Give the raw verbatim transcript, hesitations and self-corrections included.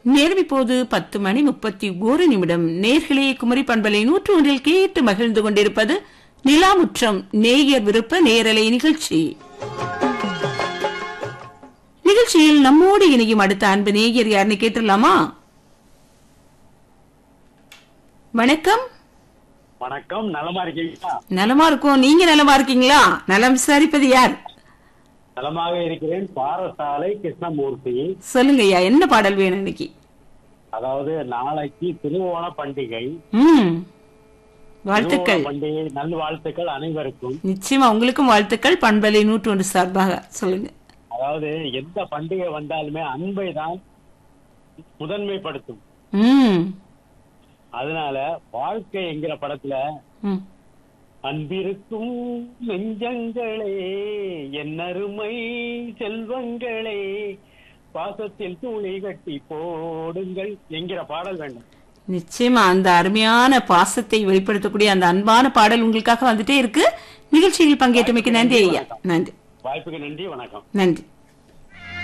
நேரம் இப்போது பத்து மணி முப்பத்தி ஒரு நிமிடம். நேர்களே, குமரி பண்பலை நூற்று ஒன்றில் கேட்டு மகிழ்ந்து கொண்டிருப்பது நிலாமுற்றம் நேயர் விருப்ப நேரலை நிகழ்ச்சி. நிகழ்ச்சியில் நம்மோடு இணையும் அடுத்த அன்பு நேயர் யாருன்னு கேட்டுடலாமா? வணக்கம். வணக்கம். நலமா இருக்கீங்களா? நலமா இருக்கும். நீங்க நலமா இருக்கீங்களா? நலம் விசாரிப்பது யார்? நலமாக இருக்கிறேன். பாரசாலை கிருஷ்ணமூர்த்தி. சொல்லுங்க ஐயா, என்ன பாடல் வேணும் இன்னைக்கு? அதாவது நாளைக்கு திருவோண பண்டிகை. ம் வாழ்த்துக்கள். பண்டிகை நல்வாழ்த்துக்கள் அனைவருக்கும். நிச்சயமா உங்களுக்கும் வாழ்த்துக்கள். பண்பலை நூற்று ஒன்று சார்பாக சொல்லுங்க. அதாவது எந்த பண்டிகை வந்தாலுமே அன்பை தான் முதன்மைப்படுத்தும். ம் அதனால வாழ்க்கை என்கிற படத்துல ம் அன்பிருக்கும் நெஞ்சங்களே, என்னருமை செல்வங்களே, பாசத்தில் துணி கட்டி போடுங்கள் என்கிற பாடல் வேண்டும். நிச்சயமா அந்த அருமையான பாசத்தை வெளிப்படுத்தக்கூடிய அந்த அன்பான பாடல் உங்களுக்காக வந்துட்டே இருக்கு. நிகழ்ச்சியில் பங்கேற்றமைக்கு நன்றி ஐயா. நன்றி. வாய்ப்புக்கு நன்றி. வணக்கம். நன்றி.